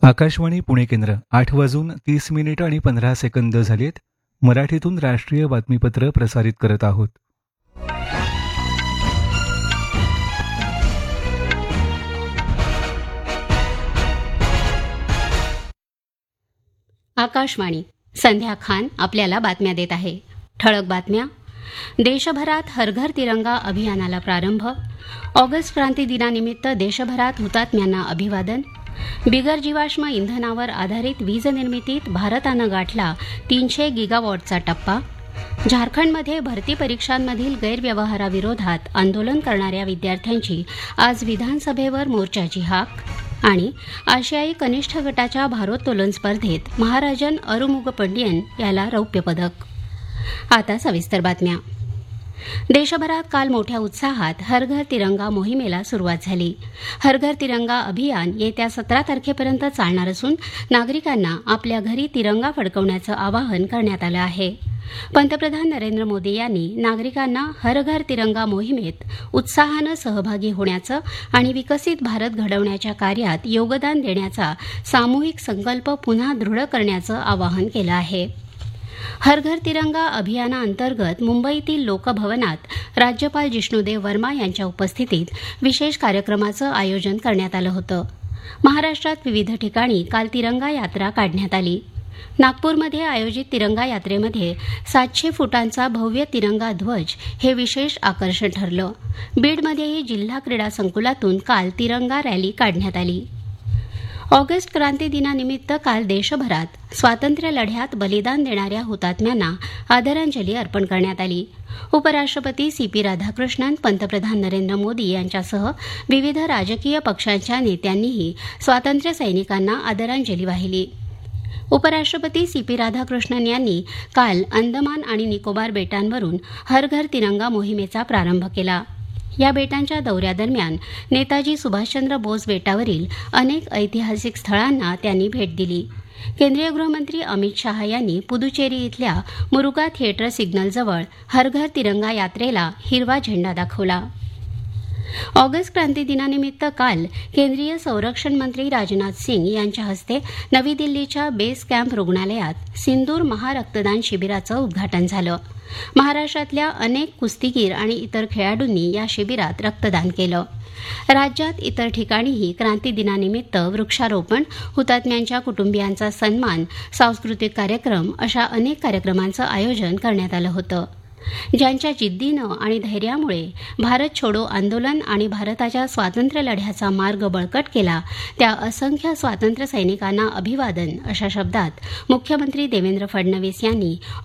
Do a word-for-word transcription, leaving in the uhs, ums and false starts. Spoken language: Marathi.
आकाशवाणी पुणे केंद्र आठ वाजून तीस मिनिट आणि पंधरा सेकंद झालेत. मराठीतून राष्ट्रीय बातमीपत्र प्रसारित करत आहोत. आकाशवाणी. संध्या खान आपल्याला बातम्या देत आहे. ठळक बातम्या. देशभरात हर घर तिरंगा अभियानाला प्रारंभ. ऑगस्ट क्रांती दिनानिमित्त देशभरात हुतात्म्यांना अभिवादन. बिगर जीवाश्म इंधनावर आधारित वीज निर्मितीत भारतानं गाठला तीनशे गिगावॉटचा टप्पा. झारखंडमध्ये भरती परीक्षांमधील गैरव्यवहाराविरोधात आंदोलन करणाऱ्या विद्यार्थ्यांची आज विधानसभेवर मोर्चाची हाक. आणि आशियाई कनिष्ठ गटाच्या भारोत्तोलन स्पर्धेत महाराजन अरुमुगपंडियन याला रौप्य पदक. आता सविस्तर बातम्या. देशभरात काल मोठ्या उत्साहात हर घर तिरंगा मोहिमेला सुरुवात झाली. हर घर तिरंगा अभियान येत्या सतरा तारखेपर्यंत चालणार असून नागरिकांना आपल्या घरी तिरंगा फडकवण्याचं आवाहन करण्यात आलं आहे. पंतप्रधान नरेंद्र मोदी यांनी नागरिकांना हर घर तिरंगा मोहिमेत उत्साहानं सहभागी होण्याचं आणि विकसित भारत घडवण्याच्या कार्यात योगदान देण्याचा सामूहिक संकल्प पुन्हा दृढ करण्याचं आवाहन केलं आहे. हर घर तिरंगा अभियानाअंतर्गत मुंबईतील लोकभवनात राज्यपाल जिष्णुदेव वर्मा यांच्या उपस्थितीत विशेष कार्यक्रमाचं आयोजन करण्यात आलं होतं. महाराष्ट्रात विविध ठिकाणी काल तिरंगा यात्रा काढण्यात आली. नागपूरमध्ये आयोजित तिरंगा यात्रेमध्ये सातशे फुटांचा भव्य तिरंगा ध्वज हे विशेष आकर्षण ठरलं. बीडमध्येही जिल्हा क्रीडा संकुलातून काल तिरंगा रॅली काढण्यात आली. ऑगस्ट क्रांती दिनानिमित्त काल देशभरात स्वातंत्र्य लढ्यात बलिदान देणाऱ्या हुतात्म्यांना आदरांजली अर्पण करण्यात आली. उपराष्ट्रपती सी पी राधाकृष्णन, पंतप्रधान नरेंद्र मोदी यांच्यासह विविध राजकीय पक्षांच्या नेत्यांनीही स्वातंत्र्य सैनिकांना आदरांजली वाहिली. उपराष्ट्रपती सी पी राधाकृष्णन यांनी काल अंदमान आणि निकोबार बेटांवरून हर घर तिरंगा मोहिमेचा प्रारंभ केला. या बेटांच्या दौऱ्यादरम्यान नेताजी सुभाषचंद्र बोस बेटावरील अनेक ऐतिहासिक स्थळांना त्यांनी भेट दिली. केंद्रीय गृहमंत्री अमित शहा यांनी पुदुचेरी इथल्या मुरुगा थिएटर सिग्नलजवळ हर घर तिरंगा यात्रेला हिरवा झेंडा दाखवला. ऑगस्ट क्रांती दिनानिमित्त काल केंद्रीय संरक्षण मंत्री राजनाथ सिंग यांच्या हस्ते नवी दिल्लीच्या बेस कॅम्प रुग्णालयात सिंदूर महारक्तदान शिबिराचं उद्घाटन झालं. महाराष्ट्रातल्या अनेक कुस्तीगीर आणि इतर खेळाडूंनी या शिबिरात रक्तदान केलं. राज्यात इतर ठिकाणीही क्रांती दिनानिमित्त वृक्षारोपण, हुतात्म्यांच्या कुटुंबियांचा सन्मान, सांस्कृतिक कार्यक्रम अशा अनेक कार्यक्रमांचं आयोजन करण्यात आलं होतं. ज्यांच्या जिद्दीनं आणि धैर्यामुळे भारत छोडो आंदोलन आणि भारताच्या स्वातंत्र्य लढ्याचा मार्ग बळकट केला त्या असंख्य स्वातंत्र्य सैनिकांना अभिवादन अशा शब्दात मुख्यमंत्री देवेंद्र फडणवीस यांनी